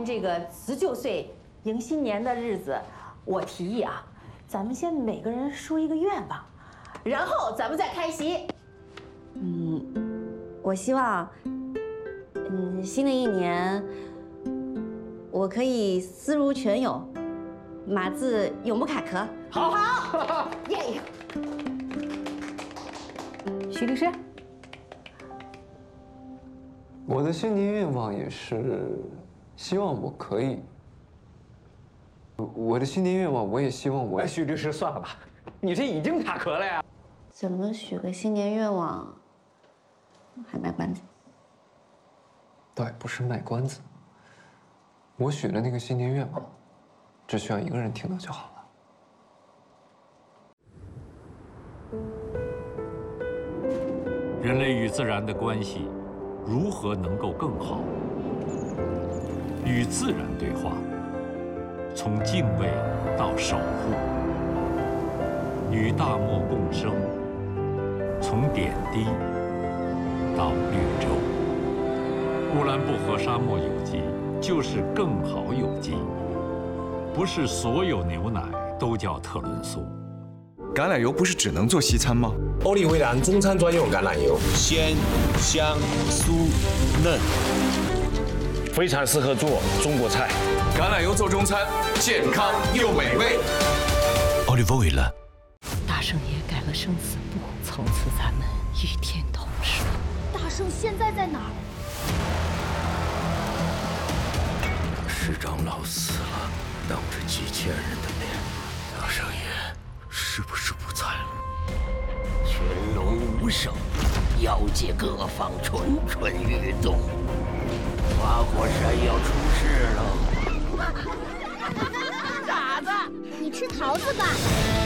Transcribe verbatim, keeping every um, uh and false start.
天这个辞旧岁、迎新年的日子，我提议啊，咱们先每个人说一个愿望，然后咱们再开席。 嗯，我希望，嗯，新的一年，我可以思如泉涌，码字永不卡壳。 好，好，耶！徐律师。 我的新年愿望也是，希望我可以。我的新年愿望，我也希望我。 哎，徐律师，算了吧，你这已经卡壳了呀。 怎么许个新年愿望，还卖关子？ 倒也不是卖关子。我许的那个新年愿望，只需要一个人听到就好了。 人类与自然的关系。 如何能够更好？与自然对话，从敬畏到守护；与大漠共生，从点滴到绿洲。乌兰布和沙漠有机就是更好有机，不是所有牛奶都叫特仑苏。 橄榄油不是只能做西餐吗？ 欧丽维兰中餐专用橄榄油，鲜、香、酥、嫩，非常适合做中国菜。 橄榄油做中餐，健康又美味。 欧丽维兰。 大圣爷改了生死簿，从此咱们与天同寿。 大圣现在在哪儿？ 师长老死了，当着几千人的面，大圣爷是不是不在了？ 群龙无首，妖界各方蠢蠢欲动，花果山要出事了！ 傻子，你吃桃子吧。